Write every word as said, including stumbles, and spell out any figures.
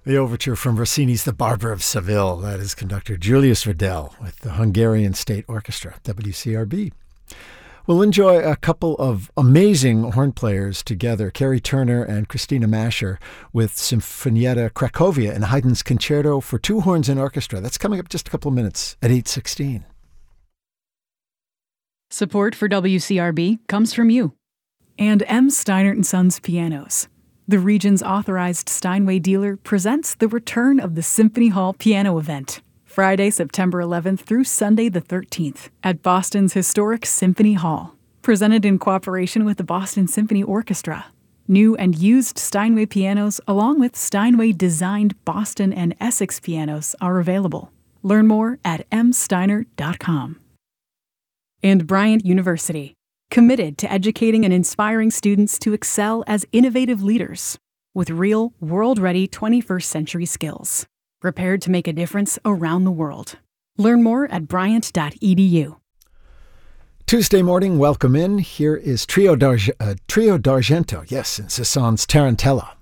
The overture from Rossini's The Barber of Seville. That is conductor Julius Riddell with the Hungarian State Orchestra, W C R B. We'll enjoy a couple of amazing horn players together, Carrie Turner and Christina Mascher with Sinfonietta Cracovia and Haydn's Concerto for Two Horns and Orchestra. That's coming up just a couple of minutes at eight sixteen. Support for W C R B comes from you and M. Steinert and Sons Pianos. The region's authorized Steinway dealer presents the return of the Symphony Hall Piano Event, Friday, September eleventh through Sunday the thirteenth at Boston's historic Symphony Hall. Presented in cooperation with the Boston Symphony Orchestra. New and used Steinway pianos along with Steinway-designed Boston and Essex pianos are available. Learn more at m steiner dot com. And Bryant University, committed to educating and inspiring students to excel as innovative leaders with real, world-ready twenty-first century skills, prepared to make a difference around the world. Learn more at bryant dot e d u. Tuesday morning, welcome in. Here is Trio, d'Arge- uh, Trio d'Argento, yes, in Cézanne's Tarantella.